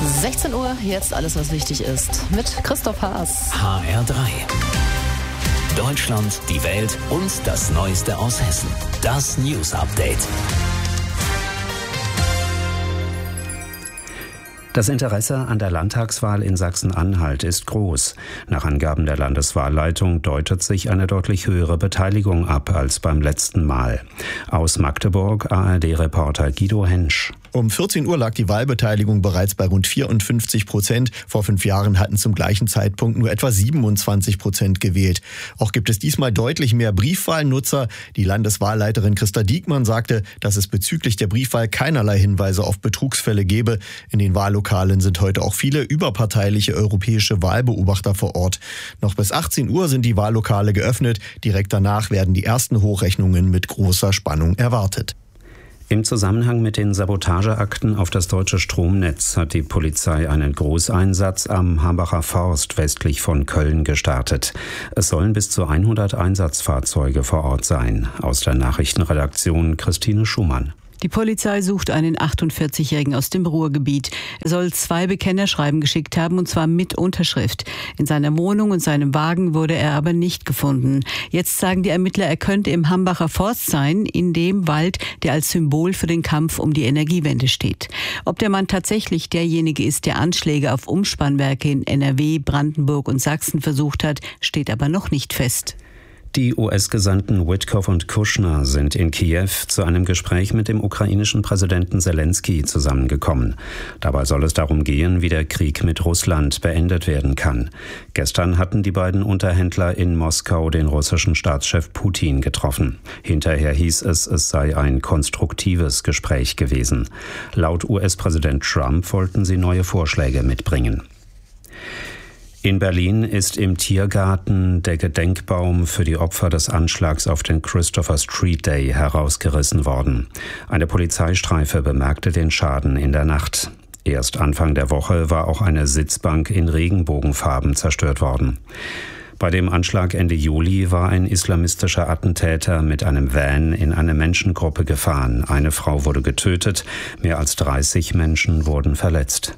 16 Uhr, jetzt alles, was wichtig ist, mit Christoph Haas. HR3. Deutschland, die Welt und das Neueste aus Hessen. Das News Update. Das Interesse an der Landtagswahl in Sachsen-Anhalt ist groß. Nach Angaben der Landeswahlleitung deutet sich eine deutlich höhere Beteiligung ab als beim letzten Mal. Aus Magdeburg ARD-Reporter Guido Hensch. Um 14 Uhr lag die Wahlbeteiligung bereits bei rund 54%. Vor 5 Jahren hatten zum gleichen Zeitpunkt nur etwa 27% gewählt. Auch gibt es diesmal deutlich mehr Briefwahlnutzer. Die Landeswahlleiterin Christa Diekmann sagte, dass es bezüglich der Briefwahl keinerlei Hinweise auf Betrugsfälle gebe. In den Wahllokalen sind heute auch viele überparteiliche europäische Wahlbeobachter vor Ort. Noch bis 18 Uhr sind die Wahllokale geöffnet. Direkt danach werden die ersten Hochrechnungen mit großer Spannung erwartet. Im Zusammenhang mit den Sabotageakten auf das deutsche Stromnetz hat die Polizei einen Großeinsatz am Hambacher Forst westlich von Köln gestartet. Es sollen bis zu 100 Einsatzfahrzeuge vor Ort sein. Aus der Nachrichtenredaktion Christine Schumann. Die Polizei sucht einen 48-Jährigen aus dem Ruhrgebiet. Er soll 2 Bekennerschreiben geschickt haben, und zwar mit Unterschrift. In seiner Wohnung und seinem Wagen wurde er aber nicht gefunden. Jetzt sagen die Ermittler, er könnte im Hambacher Forst sein, in dem Wald, der als Symbol für den Kampf um die Energiewende steht. Ob der Mann tatsächlich derjenige ist, der Anschläge auf Umspannwerke in NRW, Brandenburg und Sachsen versucht hat, steht aber noch nicht fest. Die US-Gesandten Witkoff und Kushner sind in Kiew zu einem Gespräch mit dem ukrainischen Präsidenten Zelensky zusammengekommen. Dabei soll es darum gehen, wie der Krieg mit Russland beendet werden kann. Gestern hatten die beiden Unterhändler in Moskau den russischen Staatschef Putin getroffen. Hinterher hieß es, es sei ein konstruktives Gespräch gewesen. Laut US-Präsident Trump wollten sie neue Vorschläge mitbringen. In Berlin ist im Tiergarten der Gedenkbaum für die Opfer des Anschlags auf den Christopher Street Day herausgerissen worden. Eine Polizeistreife bemerkte den Schaden in der Nacht. Erst Anfang der Woche war auch eine Sitzbank in Regenbogenfarben zerstört worden. Bei dem Anschlag Ende Juli war ein islamistischer Attentäter mit einem Van in eine Menschengruppe gefahren. Eine Frau wurde getötet, mehr als 30 Menschen wurden verletzt.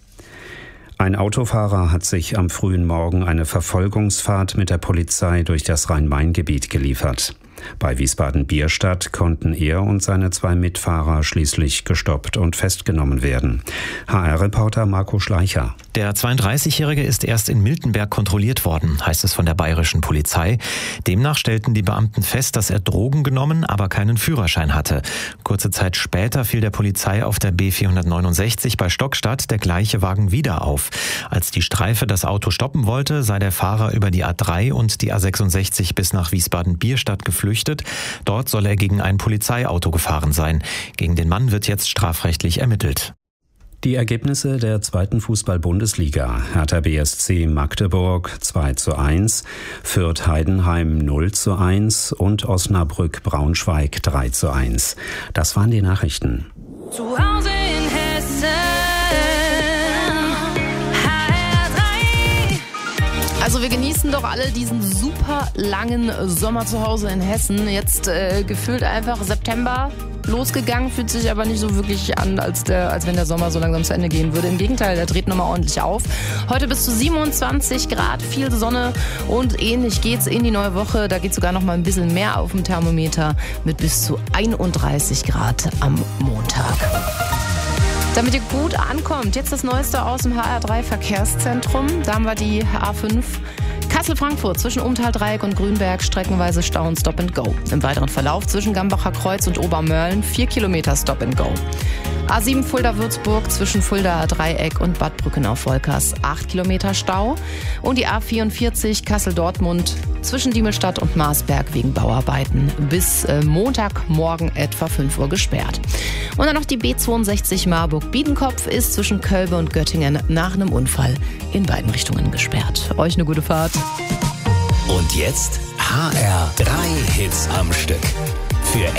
Ein Autofahrer hat sich am frühen Morgen eine Verfolgungsfahrt mit der Polizei durch das Rhein-Main-Gebiet geliefert. Bei Wiesbaden-Bierstadt konnten er und seine 2 Mitfahrer schließlich gestoppt und festgenommen werden. HR-Reporter Marco Schleicher. Der 32-Jährige ist erst in Miltenberg kontrolliert worden, heißt es von der bayerischen Polizei. Demnach stellten die Beamten fest, dass er Drogen genommen, aber keinen Führerschein hatte. Kurze Zeit später fiel der Polizei auf der B469 bei Stockstadt der gleiche Wagen wieder auf. Als die Streife das Auto stoppen wollte, sei der Fahrer über die A3 und die A66 bis nach Wiesbaden-Bierstadt geflüchtet. Dort soll er gegen ein Polizeiauto gefahren sein. Gegen den Mann wird jetzt strafrechtlich ermittelt. Die Ergebnisse der 2. Fußball-Bundesliga: Hertha BSC Magdeburg 2:1, Fürth Heidenheim 0:1 und Osnabrück Braunschweig 3:1. Das waren die Nachrichten. Zu Hause in Hessen, HR3. Also wir genießen doch alle diesen super langen Sommer zu Hause in Hessen. Jetzt gefühlt einfach September losgegangen, fühlt sich aber nicht so wirklich an, als wenn der Sommer so langsam zu Ende gehen würde. Im Gegenteil, der dreht nochmal ordentlich auf. Heute bis zu 27 Grad, viel Sonne und ähnlich geht's in die neue Woche. Da geht sogar noch mal ein bisschen mehr auf dem Thermometer mit bis zu 31 Grad am Montag. Damit ihr gut ankommt, jetzt das Neueste aus dem HR3 Verkehrszentrum. Da haben wir die A5 Kassel-Frankfurt zwischen Umtal-Dreieck und Grünberg, streckenweise Stau und Stop and Go. Im weiteren Verlauf zwischen Gambacher Kreuz und Obermörlen 4 Kilometer Stop and Go. A7 Fulda-Würzburg zwischen Fulda-Dreieck und Bad Brückenau-Volkers 8 Kilometer Stau. Und die A44 Kassel-Dortmund zwischen Diemelstadt und Marsberg wegen Bauarbeiten bis Montagmorgen etwa 5 Uhr gesperrt. Und dann noch die B62 Marburg-Biedenkopf ist zwischen Kölbe und Göttingen nach einem Unfall in beiden Richtungen gesperrt. Euch eine gute Fahrt. Und jetzt HR3 Hits am Stück. Für